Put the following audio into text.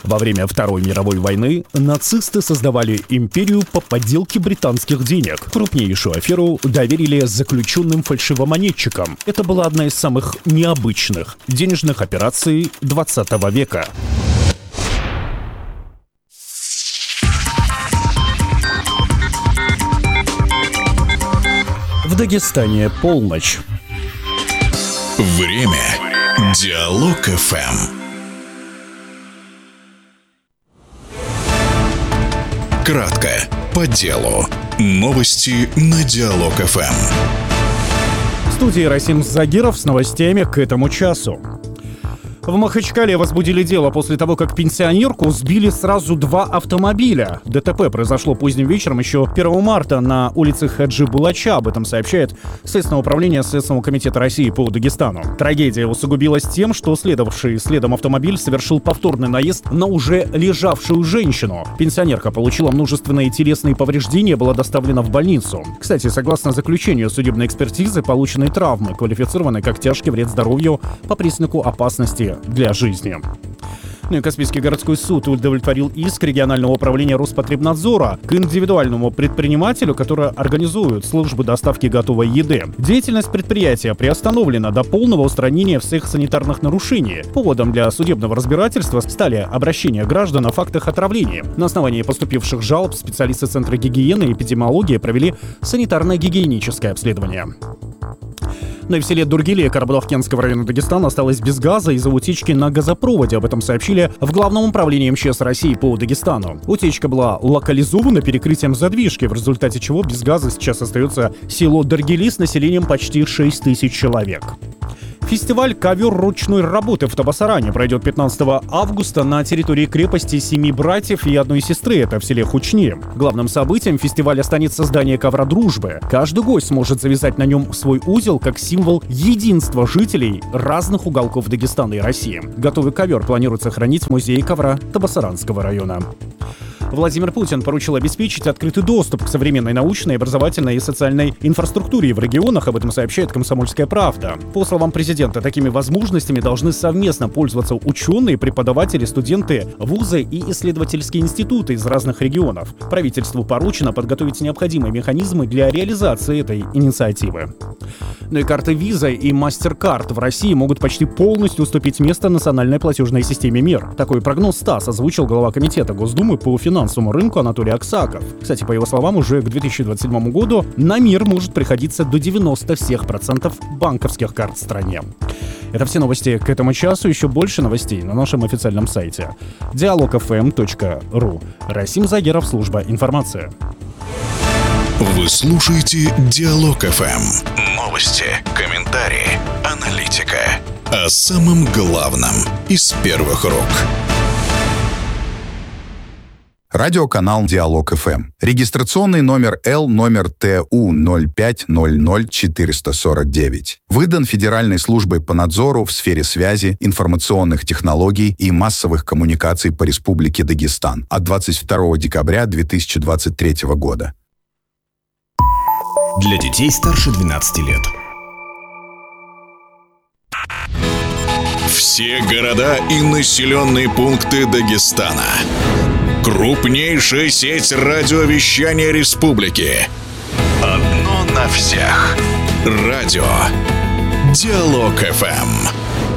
Во время Второй мировой войны нацисты создавали империю по подделке британских денег. Крупнейшую аферу доверили заключенным фальшивомонетчикам. Это была одна из самых необычных денежных операций 20 века. В Дагестане полночь. Время. Диалог ФМ. Кратко, по делу. Новости на Диалог ФМ. В студии Расим Загиров с новостями к этому часу. В Махачкале возбудили дело после того, как пенсионерку сбили сразу два автомобиля. ДТП произошло поздним вечером еще 1 марта на улице Хаджи Булача. Об этом сообщает Следственное управление Следственного комитета России по Дагестану. Трагедия усугубилась тем, что следовавший следом автомобиль совершил повторный наезд на уже лежавшую женщину. Пенсионерка получила множественные телесные повреждения и была доставлена в больницу. Кстати, согласно заключению судебной экспертизы, полученные травмы квалифицированы как тяжкий вред здоровью по признаку опасности для жизни. Ну и Каспийский городской суд удовлетворил иск регионального управления Роспотребнадзора к индивидуальному предпринимателю, который организует службы доставки готовой еды. Деятельность предприятия приостановлена до полного устранения всех санитарных нарушений. Поводом для судебного разбирательства стали обращения граждан о фактах отравления. На основании поступивших жалоб специалисты Центра гигиены и эпидемиологии провели санитарно-гигиеническое обследование. Но и в селе Дургилия Карабулакенского района Дагестана осталось без газа из-за утечки на газопроводе. Об этом сообщили в Главном управлении МЧС России по Дагестану. Утечка была локализована перекрытием задвижки, в результате чего без газа сейчас остается село Дургили с населением почти 6 тысяч человек. Фестиваль «Ковер ручной работы» в Табасаране пройдет 15 августа на территории крепости 7 братьев и одной сестры, это в селе Хучни. Главным событием фестиваля станет создание ковра дружбы. Каждый гость сможет завязать на нем свой узел как символ единства жителей разных уголков Дагестана и России. Готовый ковер планируется хранить в музее ковра Табасаранского района. Владимир Путин поручил обеспечить открытый доступ к современной научной, образовательной и социальной инфраструктуре в регионах. Об этом сообщает «Комсомольская правда». По словам президента, такими возможностями должны совместно пользоваться ученые, преподаватели, студенты, вузы и исследовательские институты из разных регионов. Правительству поручено подготовить необходимые механизмы для реализации этой инициативы. Ну и карты Visa и MasterCard в России могут почти полностью уступить место национальной платежной системе МИР. Такой прогноз ТАСС озвучил глава комитета Госдумы по финансовому рынку Анатолий Аксаков. Кстати, по его словам, уже к 2027 году на МИР может приходиться до 90% банковских карт в стране. Это все новости к этому часу. Еще больше новостей на нашем официальном сайте dialogfm.ru. Расим Загиров, служба информации. Вы слушаете Диалог ФМ. Новости, комментарии, аналитика. О самом главном из первых рук. Радиоканал Диалог ФМ. Регистрационный номер Л, номер ТУ 0500449. Выдан Федеральной службой по надзору в сфере связи, информационных технологий и массовых коммуникаций по Республике Дагестан от 22 декабря 2023 года. Для детей старше 12 лет. Все города и населенные пункты Дагестана. Крупнейшая сеть радиовещания республики. Одно на всех. Радио Диалог ФМ.